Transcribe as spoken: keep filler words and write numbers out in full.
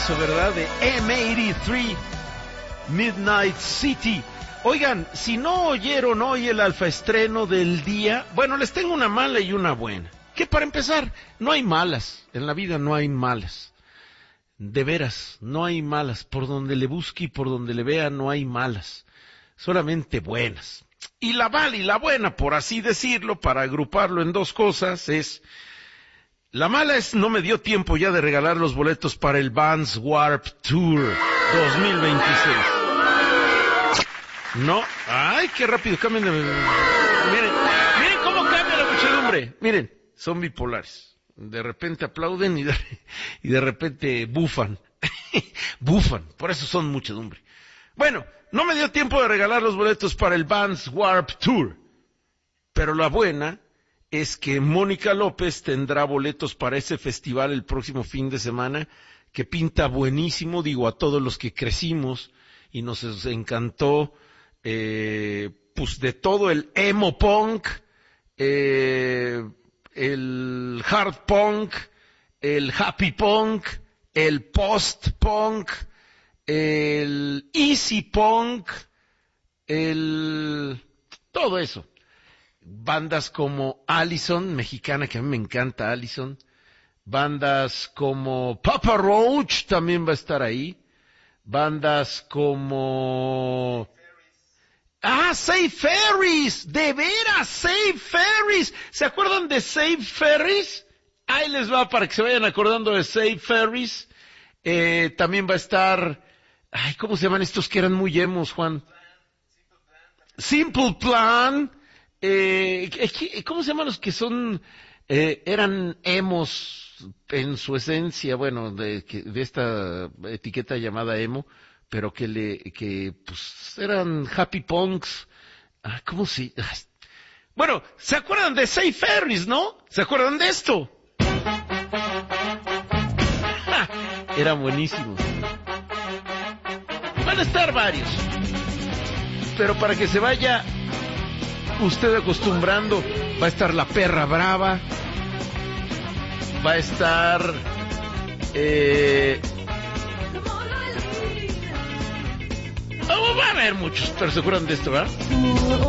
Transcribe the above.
temazo, ¿verdad? De eme ochenta y tres, Midnight City. Oigan, si no oyeron hoy el alfaestreno del día, bueno, les tengo una mala y una buena. Que para empezar, no hay malas, en la vida no hay malas. De veras, no hay malas. Por donde le busque y por donde le vea, no hay malas. Solamente buenas. Y la mala y la buena, por así decirlo, para agruparlo en dos cosas, es... La mala es, no me dio tiempo ya de regalar los boletos para el Vans Warped Tour dos mil veintiséis. No, ay, qué rápido cambian de... Miren, miren cómo cambia la muchedumbre. Miren, son bipolares. De repente aplauden y de, y de repente bufan. Bufan, por eso son muchedumbre. Bueno, no me dio tiempo de regalar los boletos para el Vans Warped Tour. Pero la buena es que Mónica López tendrá boletos para ese festival el próximo fin de semana, que pinta buenísimo, digo, a todos los que crecimos y nos encantó, eh, pues de todo el emo punk, eh, el hard punk, el happy punk, el post punk, el easy punk, el... todo eso. Bandas como Allison, mexicana, que a mí me encanta Allison. Bandas como Papa Roach también va a estar ahí. Bandas como... ¡Ah, Save Ferries! ¡De veras, Save Ferries! ¿Se acuerdan de Save Ferries? Ahí les va para que se vayan acordando de Save Ferries. Eh, también va a estar... Ay, ¿cómo se llaman estos que eran muy emos, Juan? Simple Plan. Eh, ¿Cómo se llaman los que son, eh, eran emos en su esencia, bueno, de, de esta etiqueta llamada emo, pero que le, que pues eran happy punks? Ah, ¿cómo se? Ay. Bueno, ¿se acuerdan de Save Ferries, no? ¿Se acuerdan de esto? ¡Ja! Eran buenísimos. Van a estar varios, pero para que se vaya usted acostumbrando, va a estar La Perra Brava, va a estar eh, oh, va a haber muchos, pero se acuerdan de esto, ¿verdad?